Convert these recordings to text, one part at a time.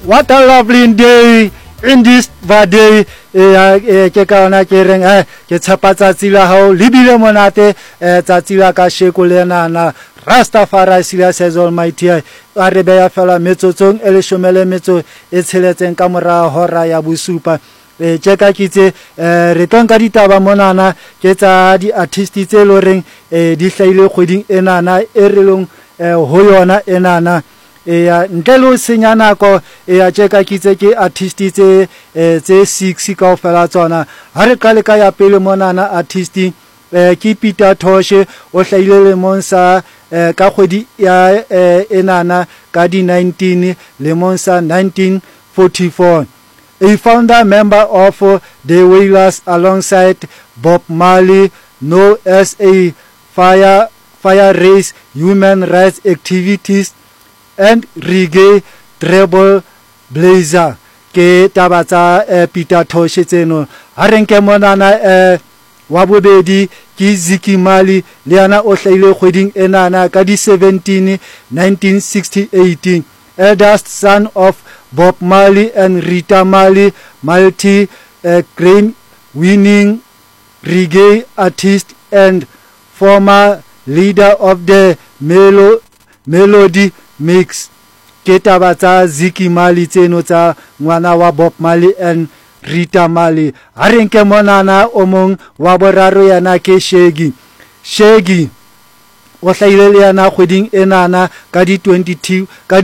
What a lovely day in this day. Ke ka ona ke reng ke tshepa tsatsi la hao libile monate tsatsi la ka sheko le nana Rastafari sila says Almighty a re beya fela metsotsong e le shomele metso e tsheletseng ka mora hora ya bosupa tjeka kitse re tonka ditaba monana ke tsa di artist tse lo reng di hlaile kgweding enana e relong ho yona enana ntle lo senya nako tjeka kitse ke artist tse 6 kaofela tsona ha re qale ka ya pele monana artist ke Peter Tosh o hlaile le monsa ka kgwedi ya enana ka di 19 le monsa 1944 a founder member of the Wailers alongside Bob Marley, known as a fire race human rights activist and reggae trailblazer ke tabatsa Peter Tosh tseno ha re nke monana wa bobedi ke Ziggy Marley le yana o hlaile kgweding enana ka di 17 1968 eldest son of Bob Marley and Rita Marley, multi-Grammy winning reggae artist and former leader of the Melody Mix. Ke taba tsa Ziggy Marley tseno tsa ngwana wa Bob Marley and Rita Marley. Ha re nke monana o mong wa boraro yana ke Shaggy o hlaile le yana kgweding enana ka di 22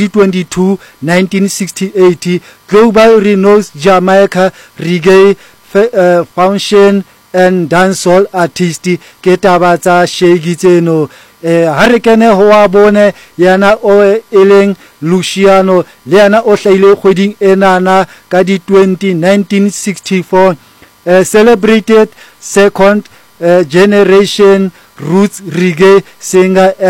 1968 global renowned Jamaica reggae function and dancehall artist ke taba tsa Shaggy tseno ha re kene ho wa bone yana o eleng Luciano le yana o hlaile kgweding enana ka di 20 1964 celebrated second generation roots reggae singer